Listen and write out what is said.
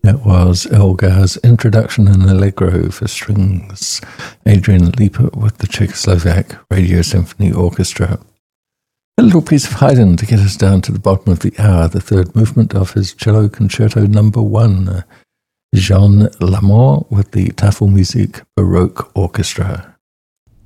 That was Elgar's Introduction in Allegro for strings, Adrian Lipa with the Czechoslovak Radio Symphony Orchestra. A little piece of Haydn to get us down to the bottom of the hour, the third movement of his Cello Concerto No. 1, Jean Lamour with the Tafelmusik Baroque Orchestra.